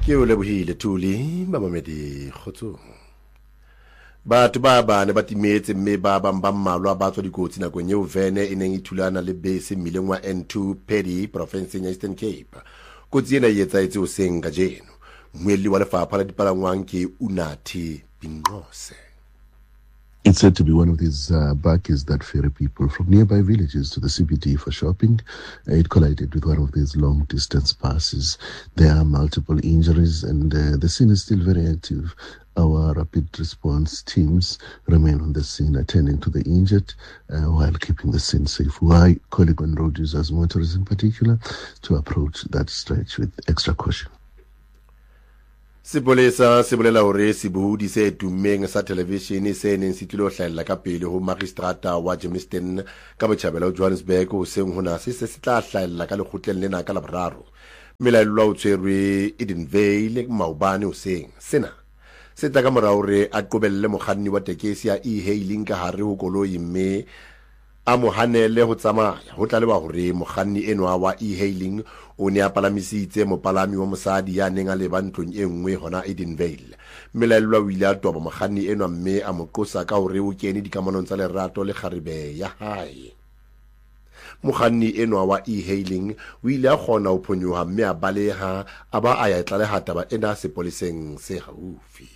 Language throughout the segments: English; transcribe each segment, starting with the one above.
ke o lebohile Thuli ba mamedi khotso batho ba bane ba timetse mme ba bamba mmalwa ba tswa dikotsi nakong eo vene e neng ithulana le bese mmileng wa N2 Paddy province ya Eastern Cape kotsi ena e etsaetse hoseng ka jeno mmuelli wa lefapha la dipalangwang ke Unathi Binqose. It's said to be one of these buckies that ferry people from nearby villages to the CBD for shopping. It collided with one of these long-distance buses. There are multiple injuries and the scene is still very active. Our rapid response teams remain on the scene attending to the injured while keeping the scene safe. Why calling on road users, motorists in particular, to approach that stretch with extra caution. Sepolesa se bolela hore sebohodi se tummeng sa television se neng se tlilo hlahella ka pele ho magistrata wa Germiston ka botjhabela ho Johannesburg ho seng hona se tla hlahella ka lekgotleng lena ka laboraro melaelwa o tshwerwe Edenvale maobane ho seng sena se tla ka morao hore a qobelle mokganni wa tekesi ya e-hailing ka hare ho koloi mme a mohanele ho tsamaya ho tla leba hore mokganni enwa wa e-hailing o ne a palamisitse mopalami wa mosadi ya neng a leba ntlong e nngwe hona Edenvale melaelwa o ile a toba mokganni enwa mme a mo qosa ka hore o kene dikamanong tsa lerato le kgaribe ya hae. Mokganni enwa wa e-hailing o ile a kgona ho phonyoha mme a baleha a ba a ya tlaleha taba ena sepoleseng se haufi.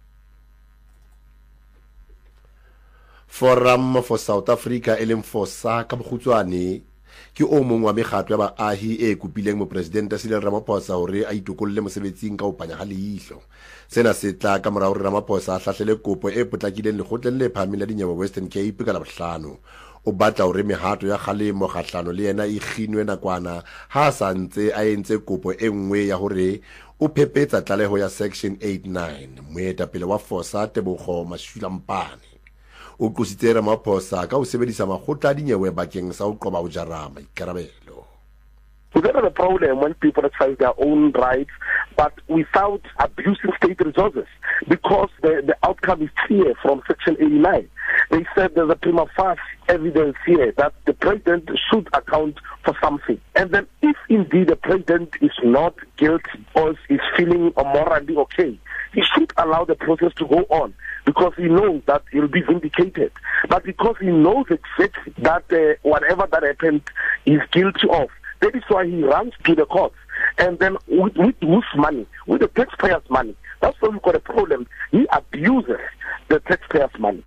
Forum for South Africa FOSA ka bokgutswane ke o mong wa mekgatlo ya baahi e kopileng mo president Cyril Ramaphosa hore a itokolle mosebetsing ka ho panya ha leihlo. Sena se tla ka morao hore Ramaphosa a hlahlele kopo e potlakileng lekgotleng le phahameng la dinyewe Western Cape ka Labohlano. O batla hore mehato ya kgalemo kgahlano le yena e kginwe nakwana ha sa ntse a entse kopo e nngwe ya hore o phepetsa tlaleho ya section 89 moetapele wa FOSA Tebogo Mashulampane o qositse Ramaphosa ka ho sebedisa makgotla a dinyewe bakeng sa ho qoba ho jara maikarabelo. We got a problem when people exercise their own rights, but without abusing state resources, because the outcome is clear from Section 89. They said there's a prima facie evidence here that the president should account for something. And then if indeed the president is not guilty or is feeling morally okay, he should allow the process to go on because he knows that he'll be vindicated. But because he knows exactly that whatever that happened he's guilty of, that is why he runs to the courts. And then with whose money? With the taxpayers' money. That's why we've got a problem. He abuses the taxpayers' money.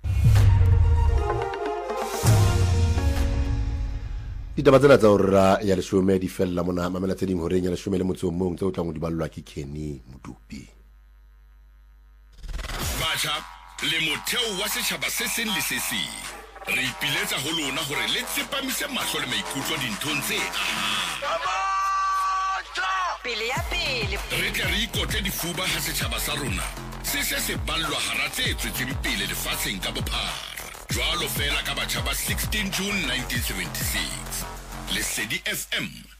Ditaba tsena tsa hore ya leshome di fella mona mamela tse ding hore ya leshome le motso mong tse o tlang ho di ballwa ke Kenny Modupi. Batjha le motheo wa setjhaba se seng le se seng re ipiletsa ho lona hore le tsepamise mahlo le maikutlo dinthong tse pele ya pele re tla re ikote difuba ha setjhaba sa rona se ballwa hara tse tswetseng pele lefatsheng ka bophara jwalo fela ka batjha ba 16 June 1976 Lesedi FM